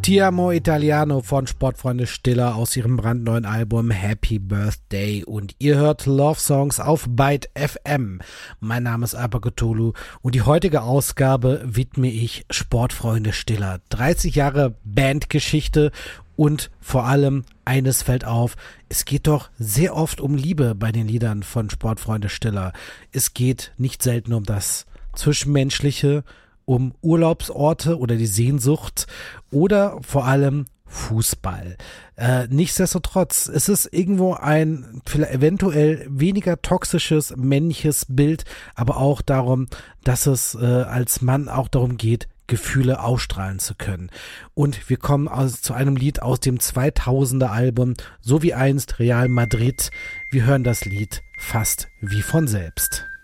Ti amo Italiano von Sportfreunde Stiller aus ihrem brandneuen Album Happy Birthday und ihr hört Love Songs auf Byte FM. Mein Name ist Alper Cthulhu und die heutige Ausgabe widme ich Sportfreunde Stiller. 30 Jahre Bandgeschichte und vor allem eines fällt auf, es geht doch sehr oft um Liebe bei den Liedern von Sportfreunde Stiller. Es geht nicht selten um das Zwischenmenschliche, um Urlaubsorte oder die Sehnsucht oder vor allem Fußball. Nichtsdestotrotz, es ist irgendwo ein vielleicht eventuell weniger toxisches männliches Bild, aber auch darum, dass es als Mann auch darum geht, Gefühle ausstrahlen zu können. Und wir kommen zu einem Lied aus dem 2000er Album, so wie einst Real Madrid. Wir hören das Lied fast wie von selbst.